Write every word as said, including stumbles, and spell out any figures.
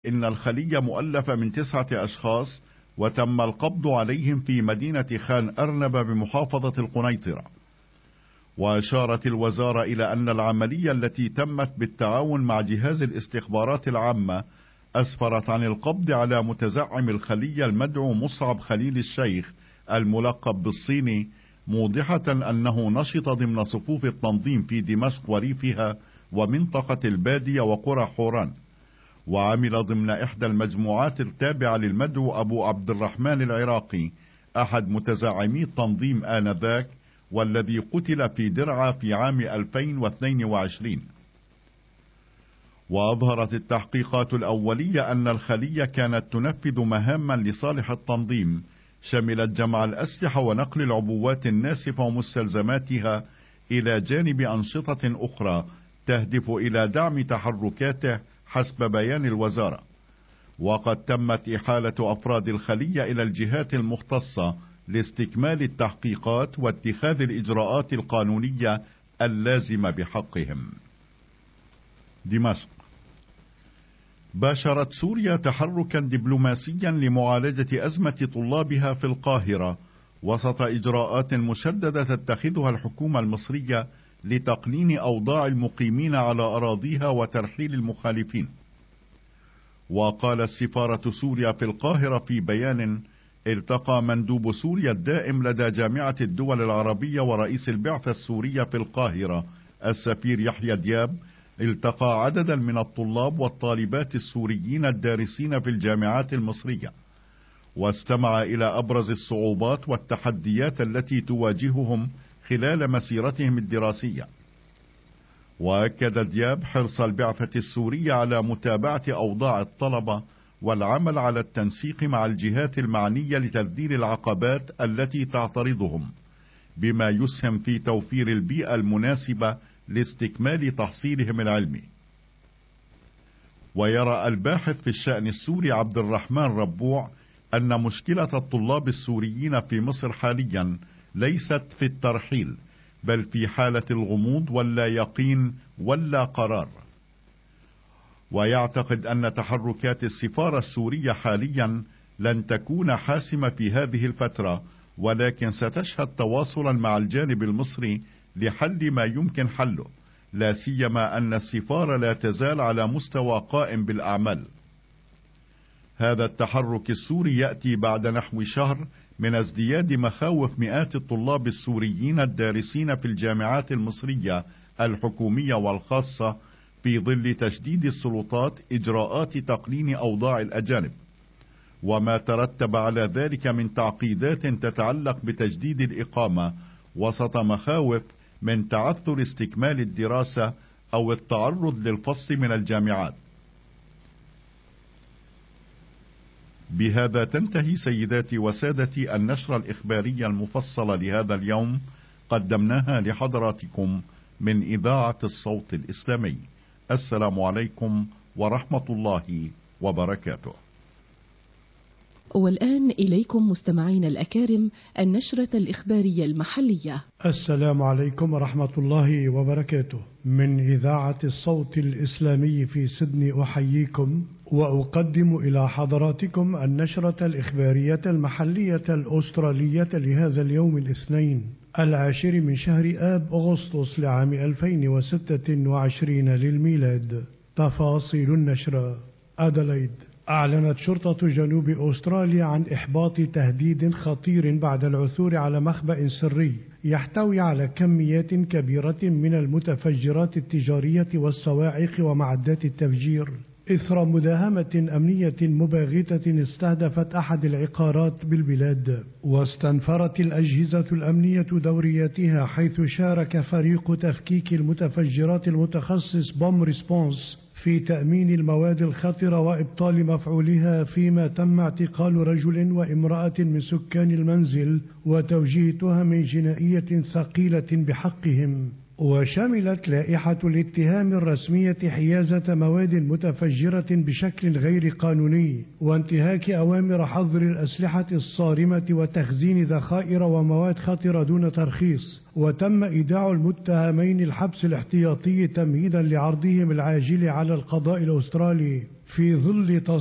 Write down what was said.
إن الخلية مؤلفة من تسعة أشخاص، وتم القبض عليهم في مدينة خان أرنب بمحافظة القنيطرة. وأشارت الوزارة إلى أن العملية التي تمت بالتعاون مع جهاز الاستخبارات العامة أسفرت عن القبض على متزعم الخلية المدعو مصعب خليل الشيخ الملقب بالصيني، موضحة أنه نشط ضمن صفوف التنظيم في دمشق وريفها ومنطقة البادية وقرى حوران، وعمل ضمن إحدى المجموعات التابعة للمدعو أبو عبد الرحمن العراقي أحد متزعمي التنظيم آنذاك، والذي قتل في درعا في عام ألفين واثنين وعشرين. وأظهرت التحقيقات الأولية أن الخلية كانت تنفذ مهاما لصالح التنظيم شملت جمع الأسلحة ونقل العبوات الناسفة ومستلزماتها، إلى جانب أنشطة أخرى تهدف إلى دعم تحركاته حسب بيان الوزارة. وقد تمت إحالة أفراد الخلية إلى الجهات المختصة لاستكمال التحقيقات واتخاذ الإجراءات القانونية اللازمة بحقهم. دمشق. باشرت سوريا تحركا دبلوماسيا لمعالجة أزمة طلابها في القاهرة وسط إجراءات مشددة تتخذها الحكومة المصرية لتقنين أوضاع المقيمين على أراضيها وترحيل المخالفين. وقال السفارة سوريا في القاهرة في بيان: التقى مندوب سوريا الدائم لدى جامعة الدول العربية ورئيس البعثة السورية في القاهرة السفير يحيى دياب التقى عددا من الطلاب والطالبات السوريين الدارسين في الجامعات المصرية، واستمع إلى أبرز الصعوبات والتحديات التي تواجههم خلال مسيرتهم الدراسية. وأكد دياب حرص البعثة السورية على متابعة أوضاع الطلبة والعمل على التنسيق مع الجهات المعنية لتذليل العقبات التي تعترضهم، بما يسهم في توفير البيئة المناسبة لاستكمال تحصيلهم العلمي. ويرى الباحث في الشأن السوري عبد الرحمن ربوع أن مشكلة الطلاب السوريين في مصر حاليا ليست في الترحيل، بل في حالة الغموض واللا يقين واللا قرار. ويعتقد أن تحركات السفارة السورية حاليا لن تكون حاسمة في هذه الفترة، ولكن ستشهد تواصلا مع الجانب المصري لحل ما يمكن حله، لا سيما أن السفارة لا تزال على مستوى قائم بالأعمال. هذا التحرك السوري يأتي بعد نحو شهر من ازدياد مخاوف مئات الطلاب السوريين الدارسين في الجامعات المصرية الحكومية والخاصة في ظل تشديد السلطات إجراءات تقنين أوضاع الأجانب، وما ترتب على ذلك من تعقيدات تتعلق بتجديد الإقامة، وسط مخاوف من تعثر استكمال الدراسة أو التعرض للفصل من الجامعات. بهذا تنتهي سيداتي وسادتي النشرة الإخبارية المفصلة لهذا اليوم، قدمناها لحضراتكم من إذاعة الصوت الإسلامي. السلام عليكم ورحمة الله وبركاته. والآن إليكم مستمعين الأكارم النشرة الإخبارية المحلية. السلام عليكم ورحمة الله وبركاته. من إذاعة الصوت الإسلامي في سيدني أحييكم وأقدم إلى حضراتكم النشرة الإخبارية المحلية الأسترالية لهذا اليوم الاثنين العاشر من شهر آب أغسطس لعام ألفين وستة وعشرين للميلاد. تفاصيل النشرة. أدلايد. أعلنت شرطة جنوب أستراليا عن إحباط تهديد خطير بعد العثور على مخبأ سري يحتوي على كميات كبيرة من المتفجرات التجارية والصواعق ومعدات التفجير، إثر مداهمة أمنية مباغتة استهدفت أحد العقارات بالبلاد. واستنفرت الأجهزة الأمنية دورياتها، حيث شارك فريق تفكيك المتفجرات المتخصص بوم ريسبونس في تأمين المواد الخطرة وإبطال مفعولها، فيما تم اعتقال رجل وامرأة من سكان المنزل وتوجيه تهم جنائية ثقيلة بحقهم. وشملت لائحة الاتهام الرسمية حيازة مواد متفجرة بشكل غير قانوني، وانتهاك أوامر حظر الأسلحة الصارمة وتخزين ذخائر ومواد خطرة دون ترخيص. وتم إيداع المتهمين الحبس الاحتياطي تمهيدا لعرضهم العاجل على القضاء الأسترالي في ظل